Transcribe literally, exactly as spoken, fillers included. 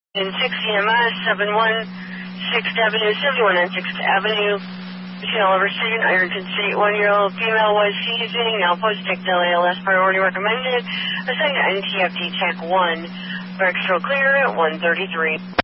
In six E M S, seven one sixth Avenue, seventy-one on sixth Avenue, between Oliver Street and Ironton Street. One-year-old female was seizing, now post-ictal A L S priority recommended. Assigned to N T F D Tech one. Break stroke clear at one thirty-three.